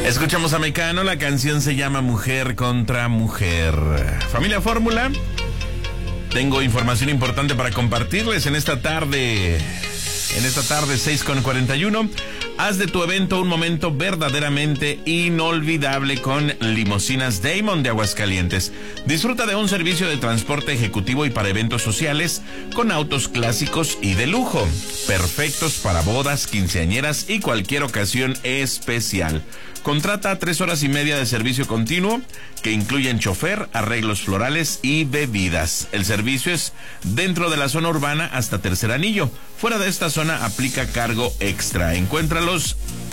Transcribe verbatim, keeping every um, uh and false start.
Escuchamos a Mecano, la canción se llama Mujer contra Mujer. Familia Fórmula, tengo información importante para compartirles en esta tarde. En esta tarde, seis con cuarenta y uno. Haz de tu evento un momento verdaderamente inolvidable con Limusinas Damon de Aguascalientes. Disfruta de un servicio de transporte ejecutivo y para eventos sociales con autos clásicos y de lujo, perfectos para bodas, quinceañeras y cualquier ocasión especial. Contrata tres horas y media de servicio continuo que incluyen chofer, arreglos florales y bebidas. El servicio es dentro de la zona urbana hasta Tercer Anillo. Fuera de esta zona aplica cargo extra. Encuéntralos